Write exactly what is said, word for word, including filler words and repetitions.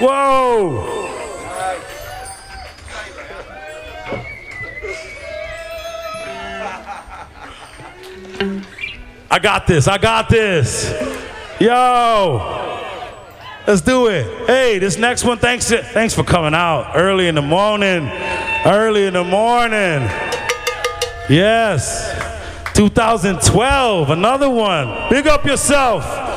Whoa. I got this. I got this. Yo. Let's do it. Hey, this next one, thanks thanks for coming out early in the morning. Early in the morning. Yes. two thousand twelve, another one. Big up yourself.